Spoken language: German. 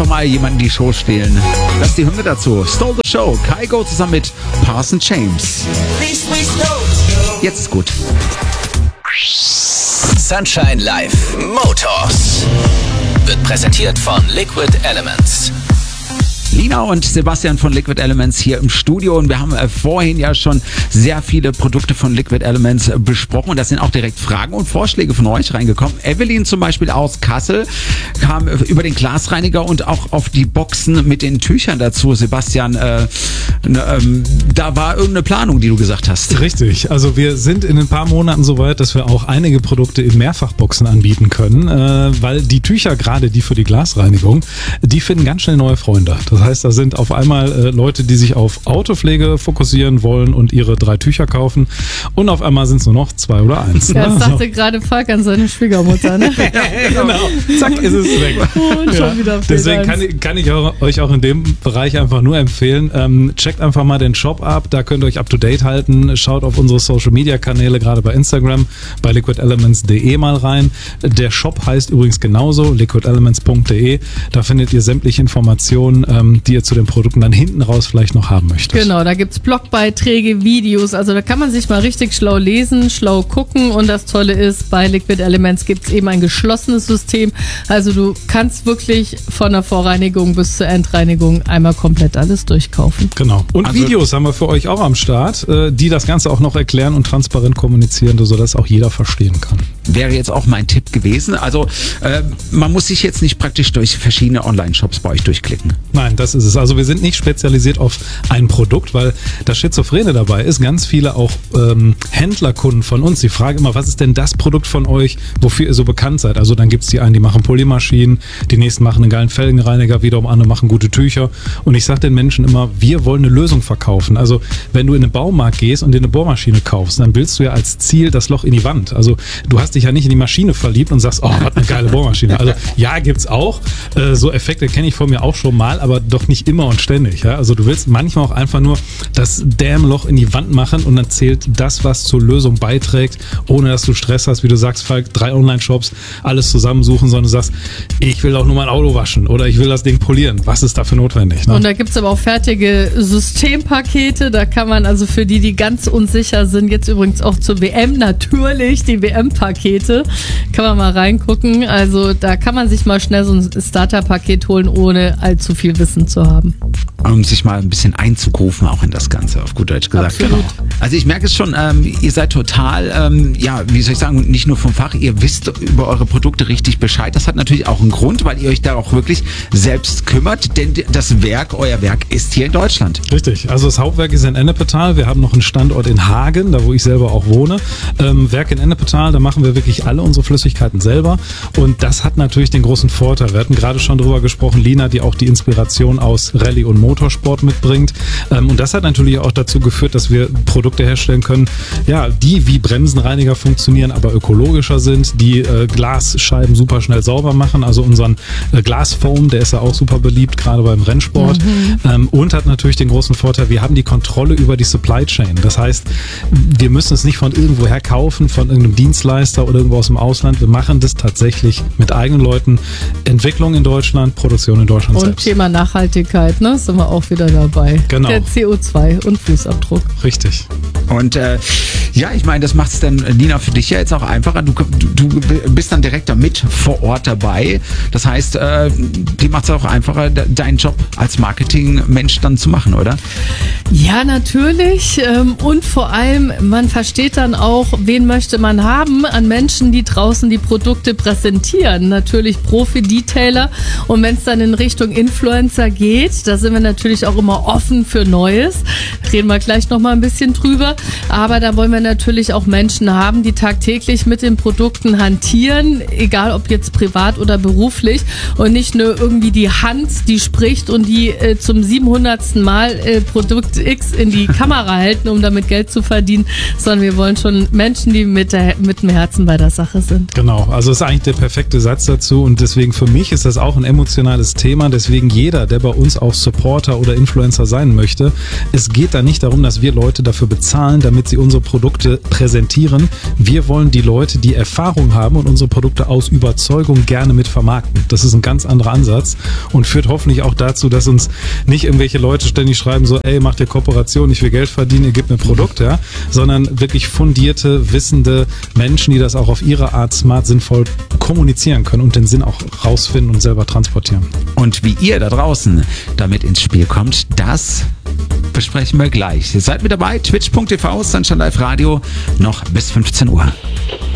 einfach mal jemanden die Show stehlen. Das ist die Hymne dazu. Stole the Show. Kygo zusammen mit Parson James. Jetzt ist gut. Sunshine Live Motors wird präsentiert von Liquid Elements. Lina und Sebastian von Liquid Elements hier im Studio und wir haben vorhin ja schon sehr viele Produkte von Liquid Elements besprochen und da sind auch direkt Fragen und Vorschläge von euch reingekommen. Evelyn zum Beispiel aus Kassel kam über den Glasreiniger und auch auf die Boxen mit den Tüchern dazu. Sebastian, da war irgendeine Planung, die du gesagt hast. Richtig, also wir sind in ein paar Monaten so weit, dass wir auch einige Produkte in Mehrfachboxen anbieten können, weil die Tücher, gerade die für die Glasreinigung, die finden ganz schnell neue Freunde. Das heißt, da sind auf einmal Leute, die sich auf Autopflege fokussieren wollen und ihre 3 Tücher kaufen und auf einmal sind es nur noch 2 oder 1. Ja, das sagte gerade Falk an seine Schwiegermutter, ne? Genau, zack, ist es weg. Und schon wieder auf Deswegen kann ich euch auch in dem Bereich einfach nur empfehlen, checkt einfach mal den Shop ab, da könnt ihr euch up to date halten, schaut auf unsere Social Media Kanäle, gerade bei Instagram, bei liquidelements.de mal rein. Der Shop heißt übrigens genauso, liquidelements.de, da findet ihr sämtliche Informationen, die ihr zu den Produkten dann hinten raus vielleicht noch haben möchtet. Genau, da gibt's Blogbeiträge, Videos, also da kann man sich mal richtig schlau lesen, schlau gucken und das Tolle ist, bei Liquid Elements gibt's eben ein geschlossenes System, also du kannst wirklich von der Vorreinigung bis zur Endreinigung einmal komplett alles durchkaufen. Genau. Und also Videos haben wir für euch auch am Start, die das Ganze auch noch erklären und transparent kommunizieren, sodass auch jeder verstehen kann. Wäre jetzt auch mein Tipp gewesen. Also man muss sich jetzt nicht praktisch durch verschiedene Online-Shops bei euch durchklicken. Nein, das ist es. Also wir sind nicht spezialisiert auf ein Produkt, weil das Schizophrene dabei ist. Ganz viele auch Händlerkunden von uns, die fragen immer, was ist denn das Produkt von euch, wofür ihr so bekannt seid? Also dann gibt es die einen, die machen Polymaschinen, die nächsten machen einen geilen Felgenreiniger, wiederum andere machen gute Tücher. Und ich sage den Menschen immer, wir wollen eine Lösung verkaufen. Also wenn du in den Baumarkt gehst und dir eine Bohrmaschine kaufst, dann willst du ja als Ziel das Loch in die Wand. Also du hast dich ja nicht in die Maschine verliebt und sagst, oh, was eine geile Bohrmaschine. Also ja, gibt's auch. So Effekte kenne ich von mir auch schon mal, aber doch nicht immer und ständig. Ja? Also du willst manchmal auch einfach nur das Dämmloch in die Wand machen und dann zählt das, was zur Lösung beiträgt, ohne dass du Stress hast, wie du sagst, Falk, 3 Online-Shops, alles zusammensuchen, sondern du sagst, ich will auch nur mein Auto waschen oder ich will das Ding polieren. Was ist dafür notwendig? Ne? Und da gibt's aber auch fertige Systempakete, da kann man also für die ganz unsicher sind, jetzt übrigens auch zur WM natürlich, die WM-Pakete, kann man mal reingucken. Also da kann man sich mal schnell so ein Starter-Paket holen, ohne allzu viel Wissen zu haben. Um sich mal ein bisschen einzugrufen, auch in das Ganze, auf gut Deutsch gesagt. Absolut. Genau. Also ich merke es schon, ihr seid total, wie soll ich sagen, nicht nur vom Fach, ihr wisst über eure Produkte richtig Bescheid. Das hat natürlich auch einen Grund, weil ihr euch da auch wirklich selbst kümmert, denn euer Werk ist hier in Deutschland. Richtig, also das Hauptwerk ist in Ennepetal, wir haben noch einen Standort in Hagen, da wo ich selber auch wohne. Werk in Ennepetal, da machen wir wirklich alle unsere Flüssigkeiten selber und das hat natürlich den großen Vorteil. Wir hatten gerade schon drüber gesprochen, Lina, die auch die Inspiration aus Rallye und Motorsport mitbringt und das hat natürlich auch dazu geführt, dass wir Produkte herstellen können, ja, die wie Bremsenreiniger funktionieren, aber ökologischer sind, die Glasscheiben super schnell sauber machen, also unseren Glasfoam, der ist ja auch super beliebt, gerade beim Rennsport und hat natürlich den großen Vorteil, wir haben die Kontrolle über die Supply Chain. Das heißt, wir müssen es nicht von irgendwoher kaufen, von irgendeinem Dienstleister oder irgendwo aus dem Ausland. Wir machen das tatsächlich mit eigenen Leuten. Entwicklung in Deutschland, Produktion in Deutschland und selbst. Und Thema Nachhaltigkeit, ne, sind wir auch wieder dabei. Genau. Der CO2 und Fußabdruck. Richtig. Und ich meine, das macht es dann, Nina, für dich ja jetzt auch einfacher. Du bist dann direkt damit vor Ort dabei. Das heißt, die macht es auch einfacher, deinen Job als Marketingmensch dann zu machen, oder? Ja, natürlich. Und vor allem, man versteht dann auch, wen möchte man haben an Menschen, die draußen die Produkte präsentieren. Natürlich Profi-Detailer. Und wenn es dann in Richtung Influencer geht, da sind wir natürlich auch immer offen für Neues. Reden wir gleich nochmal ein bisschen drüber. Aber da wollen wir natürlich auch Menschen haben, die tagtäglich mit den Produkten hantieren, egal ob jetzt privat oder beruflich. Und nicht nur irgendwie die Hand, die spricht und die zum 700. Mal Produkt X in die Kamera halten, um damit Geld zu verdienen, sondern wir wollen schon Menschen, die mit dem Herzen bei der Sache sind. Genau, also ist eigentlich der perfekte Satz dazu und deswegen für mich ist das auch ein emotionales Thema, deswegen jeder, der bei uns auch Supporter oder Influencer sein möchte, es geht da nicht darum, dass wir Leute dafür bezahlen, damit sie unsere Produkte Produkte präsentieren. Wir wollen die Leute, die Erfahrung haben und unsere Produkte aus Überzeugung gerne mit vermarkten. Das ist ein ganz anderer Ansatz und führt hoffentlich auch dazu, dass uns nicht irgendwelche Leute ständig schreiben so, ey, macht ihr Kooperation, ich will Geld verdienen, ihr gebt mir ein Produkt, ja, sondern wirklich fundierte, wissende Menschen, die das auch auf ihre Art smart, sinnvoll kommunizieren können und den Sinn auch rausfinden und selber transportieren. Und wie ihr da draußen damit ins Spiel kommt, das besprechen wir gleich. Ihr seid mit dabei, twitch.tv, Sunshine Live Radio, noch bis 15 Uhr.